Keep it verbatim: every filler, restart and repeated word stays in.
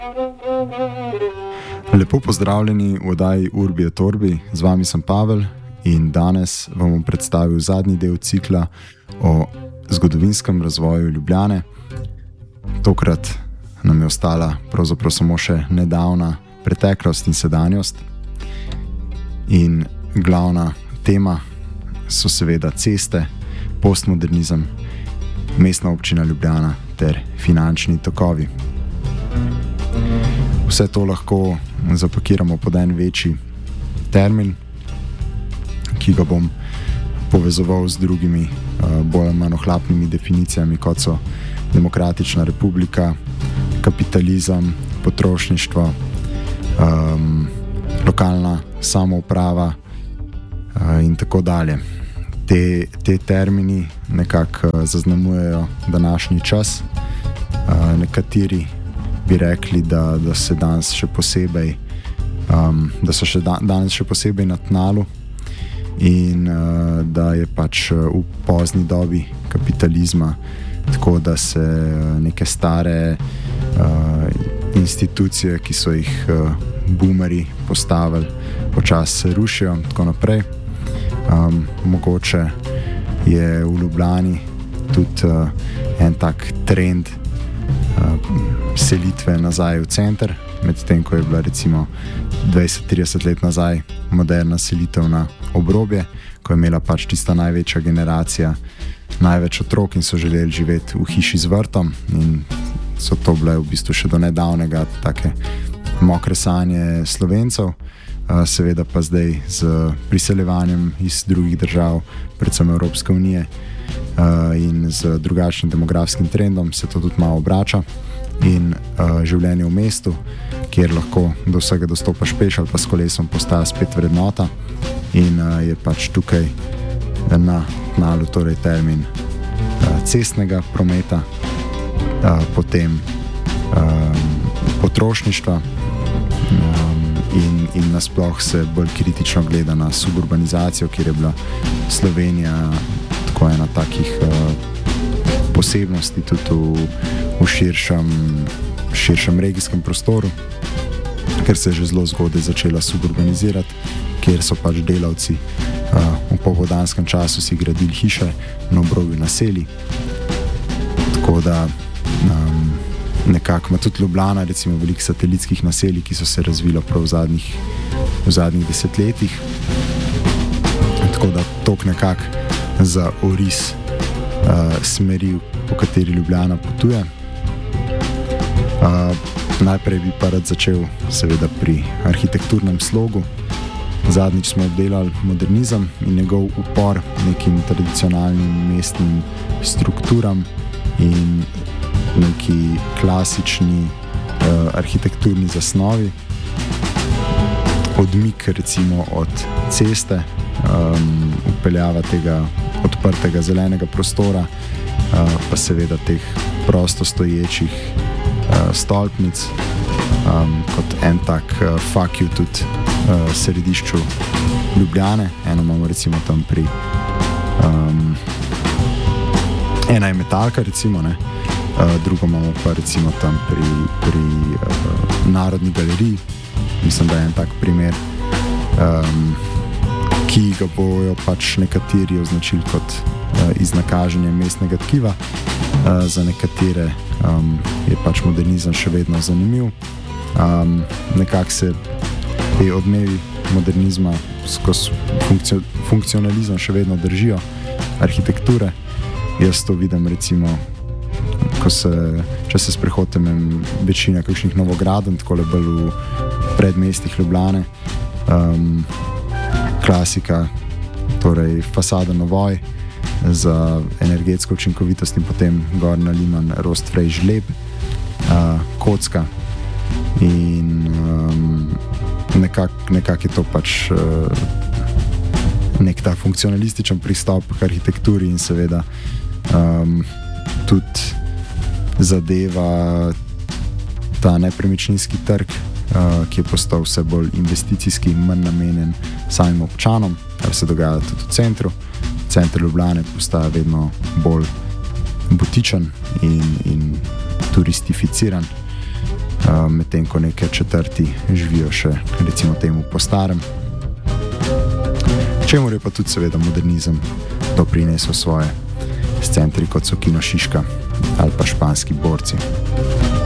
Lepo pozdravljeni v oddaji Urbi et Orbi, z vami sem Pavel in danes vam bom predstavil zadnji del cikla o zgodovinskem razvoju Ljubljane. Tokrat nam je ostala pravzaprav samo še nedavna preteklost in sedanjost. In glavna tema so seveda ceste, postmodernizem, mestna občina Ljubljana ter finančni tokovi. Vse to lahko zapakiramo pod en večji termin, ki ga bom povezoval z drugimi bolj ali manj ohlapnimi definicijami, kot so demokratična republika, kapitalizem, potrošništvo, um, lokalna samouprava uh, in tako dalje. Te, te termini nekako zaznamujejo današnji čas. Uh, nekateri bi rekli, da, da se danes še posebej, um, da so še da, danes še posebej na tnalu in uh, da je pač v pozni dobi kapitalizma, tako da se neke stare uh, institucije, ki so jih uh, boomeri postavili, počasi rušijo in tako naprej. Um, mogoče je v Ljubljani tudi uh, en tak trend uh, selitve nazaj v center, medtem ko je bila recimo dvajset trideset let nazaj moderna selitev na obrobje, ko je imela pač tista največja generacija največ otrok in so želeli živeti v hiši z vrtom in so to bile v bistvu še do nedavnega take mokre sanje Slovencev. Uh, seveda pa zdaj z priseljevanjem iz drugih držav, predvsem Evropske unije uh, in z drugačnim demografskim trendom se to tudi malo obrača in uh, življenje v mestu, kjer lahko do vsega dostopaš peš ali pa s kolesom, postaja spet vrednota in uh, je pač tukaj na tnalu torej termin uh, cestnega prometa, uh, potem um, potrošništva um, in, in nasploh se bolj kritično gleda na suburbanizacijo, kjer je bila Slovenija tako ena takih uh, posebnosti tudi v, v širšem, širšem regijskem prostoru, ker se je že zelo zgodaj začela suburbanizirati, kjer so pač delavci uh, v popoldanskem času si gradili hiše na obrobju naselij. Tako da um, nekako ima tudi Ljubljana recimo veliko satelitskih naselij, ki so se razvila prav v zadnjih, v zadnjih desetletjih. Tako da tok nekako za oris uh, smeri, po kateri Ljubljana potuje. Uh, najprej bi pa rad začel seveda pri arhitekturnem slogu. Zadnjič smo obdelali modernizem in njegov upor nekim tradicionalnim mestnim strukturam in neki klasični uh, arhitekturni zasnovi. Odmik recimo od ceste, um, upeljava tega odprtega zelenega prostora, uh, pa seveda teh prosto stoječih uh, stolpnic, um, kot en tak uh, fuck you tudi uh, središču Ljubljane. Eno imamo recimo tam pri um, ena je Metalka recimo, ne? Uh, drugo imamo pa recimo tam pri, pri uh, Narodni galeriji. Mislim, da je en tak primer, um, ki ga bojo pač nekateri označili kot uh, iznakaženje mestnega tkiva. Uh, za nekatere um, je pač modernizem še vedno zanimiv. Um, nekako se te odmevi modernizma skozi funkcio, funkcionalizem še vedno držijo arhitekture. Jaz to vidim recimo, ko se, če se sprehodim večina kakšnih novogradenj, takole bolj v predmestih Ljubljane. Um, klasika, torej fasada Novoj za energetsko učinkovitost in potem gor na Liman Rostfrej žleb, uh, kocka in um, nekako nekak je to pač uh, nek ta funkcionalističen pristop k arhitekturi in seveda um, tudi zadeva ta nepremičninski trg, uh, ki je postal vse bolj investicijski, manj namenjen samim občanom, kar se dogaja tudi v centru. Center Ljubljane postaja vedno bolj butičen in, in turistificiran. uh, medtem ko neke četrti živijo še recimo temu po starem. Čemu je pa tudi seveda modernizem doprinesel svoje s centri, kot so Kino Šiška ali pa Španski borci.